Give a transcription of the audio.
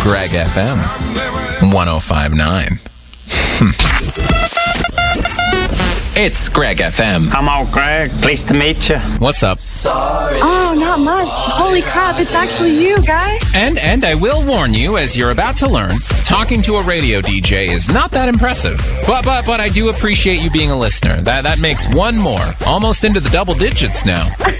Greg FM 105.9. It's Greg FM. Hello, Greg. Pleased to meet you. What's up? Oh, not much. Holy crap, it's actually you, guy. And I will warn you, as you're about to learn, talking to a radio DJ is not that impressive. But I do appreciate you being a listener. That makes one more. Almost into the double digits now.